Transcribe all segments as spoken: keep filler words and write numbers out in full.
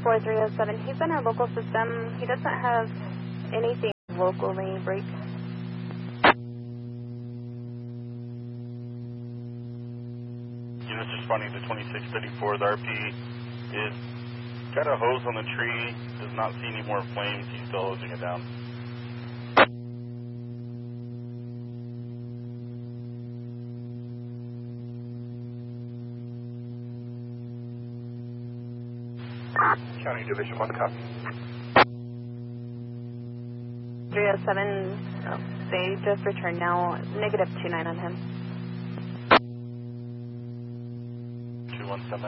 four three oh seven. He's in our local system. He doesn't have anything locally break. Units responding to twenty-six thirty-four. The R P is got a hose on the tree. Does not see any more flames. He's still hosing it down. County Division one, copy. three oh seven, oh, they just returned now. Negative two nine on him. two one semi.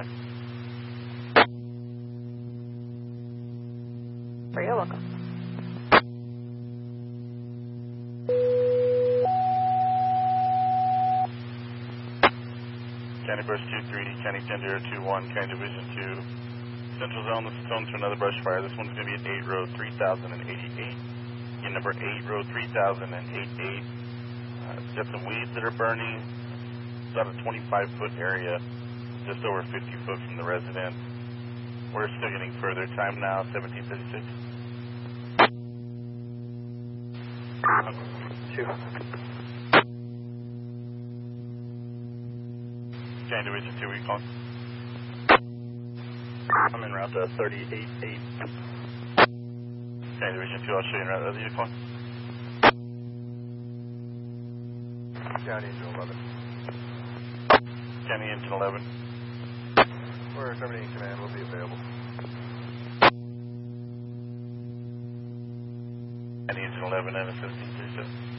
You're welcome. County Brush two three, County ten zero two one, County Division two. Central Zone, this is zone to another brush fire. This one's going to be at eight road three thousand eighty-eight. Unit number eight road three thousand eighty-eight. Uh, it's got some weeds that are burning. It's about a twenty-five foot area, just over fifty foot from the residence. We're still getting further. Time now, seventeen thirty-six. Two. County Division two, we calling? I'm en route to thirty-eight eight. County Division two, I'll show you en route. Are you calling? County Engine eleven. County Engine eleven. We're terminating command. We'll be available. County Engine eleven and a fifteen thirty-seven.